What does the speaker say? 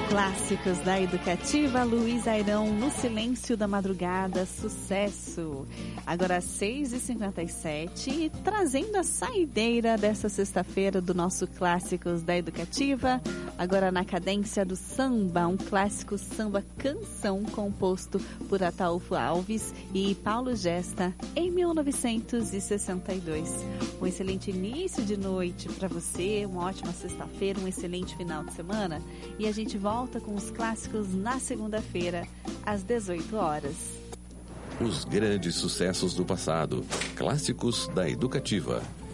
Clássicos da Educativa, Luiz Airão, No Silêncio da Madrugada, sucesso. Agora 6h57, trazendo a saideira dessa sexta-feira do nosso Clássicos da Educativa, agora na cadência do samba, um clássico samba canção composto por Ataúfo Alves e Paulo Gesta em 1962. Um excelente início de noite para você, uma ótima sexta-feira, um excelente final de semana, e a gente volta com os clássicos na segunda-feira, às 18 horas. Os grandes sucessos do passado. Clássicos da Educativa.